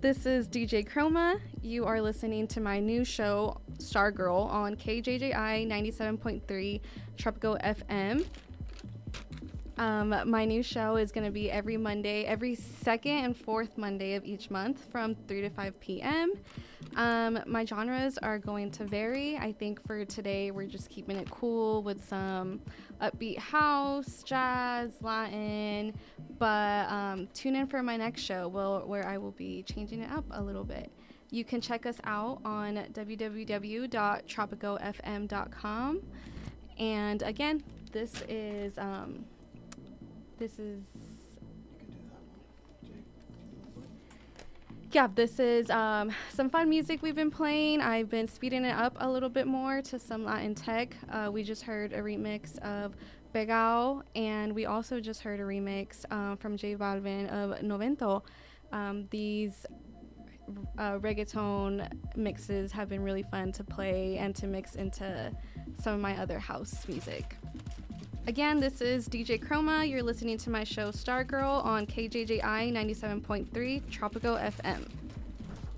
This is DJ Chroma. You are listening to my new show, Stargirl, on KJJI 97.3 Tropico FM. My new show is going to be every Monday, every second and fourth Monday of each month from 3 to 5 p.m. My genres are going to vary. I think for today, we're just keeping it cool with some upbeat house, jazz, Latin. But tune in for my next show where I will be changing it up a little bit. You can check us out on www.tropicofm.com. And again, this is some fun music we've been playing. I've been speeding it up a little bit more to some Latin tech. We just heard a remix of Pegao, and we also just heard a remix from J Balvin of Novento. These reggaeton mixes have been really fun to play and to mix into some of my other house music. Again, this is DJ Chroma. You're listening to my show Stargirl on KJJI 97.3 Tropico FM.